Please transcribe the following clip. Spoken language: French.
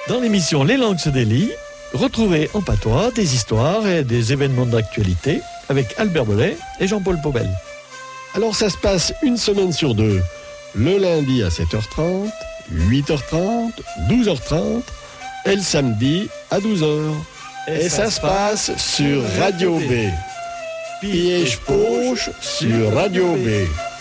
Dans l'émission Les langues se délient, retrouvez en patois des histoires et des événements d'actualité avec Albert Bellet et Jean-Paul Paubel. Alors ça se passe une semaine sur deux, le lundi à 7h30, 8h30, 12h30 et le samedi à 12h. Et ça se passe sur Radio B. Piège-Poche sur Radio B.